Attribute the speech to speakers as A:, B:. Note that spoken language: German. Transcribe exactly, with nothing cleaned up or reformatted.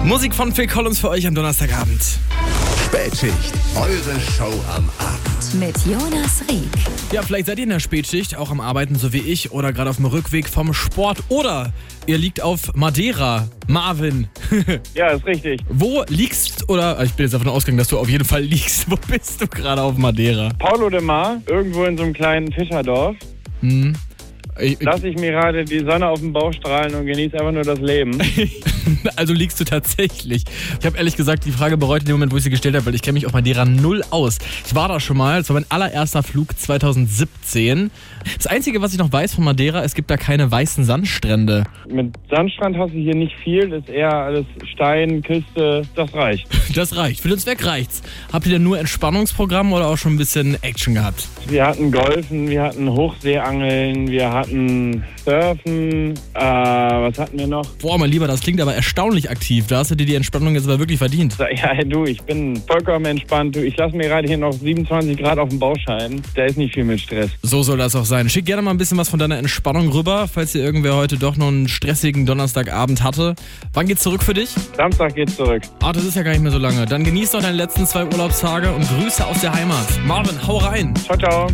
A: Musik von Phil Collins für euch am Donnerstagabend.
B: Spätschicht, eure Show am Abend.
C: Mit Jonas Rieck.
A: Ja, vielleicht seid ihr in der Spätschicht, auch am Arbeiten, so wie ich, oder gerade auf dem Rückweg vom Sport. Oder ihr liegt auf Madeira. Marvin.
D: Ja, ist richtig.
A: Wo liegst, oder ich bin jetzt davon ausgegangen, dass du auf jeden Fall liegst. Wo bist du gerade auf Madeira?
D: Paulo de Mar, irgendwo in so einem kleinen Fischerdorf.
A: Hm. Ich, ich,
D: Lass ich mir gerade die Sonne auf den Bauch strahlen und genieße einfach nur das Leben.
A: Also liegst du tatsächlich. Ich habe ehrlich gesagt die Frage bereut in dem Moment, wo ich sie gestellt habe, weil ich kenne mich auf Madeira null aus. Ich war da schon mal, das war mein allererster Flug zwanzig siebzehn. Das Einzige, was ich noch weiß von Madeira, es gibt da keine weißen Sandstrände.
D: Mit Sandstrand hast du hier nicht viel, das ist eher alles Stein, Küste, das reicht.
A: Das reicht, für den Zweck reicht's. Habt ihr denn nur Entspannungsprogramm oder auch schon ein bisschen Action gehabt?
D: Wir hatten Golfen, wir hatten Hochseeangeln, wir hatten Surfen, äh, was hatten wir noch?
A: Boah, mein Lieber, das klingt aber erstaunlich aktiv. Da hast du dir die Entspannung jetzt aber wirklich verdient.
D: Ja, du, ich bin vollkommen entspannt. Du, ich lasse mir gerade hier noch siebenundzwanzig Grad auf dem Bauch scheinen. Da ist nicht viel mit Stress.
A: So soll das auch sein. Schick gerne mal ein bisschen was von deiner Entspannung rüber, falls hier irgendwer heute doch noch einen stressigen Donnerstagabend hatte. Wann geht's zurück für dich?
D: Samstag geht's zurück.
A: Ah, das ist ja gar nicht mehr so lange. Dann genieß doch deine letzten zwei Urlaubstage und Grüße aus der Heimat. Marvin, hau rein.
D: Ciao, ciao.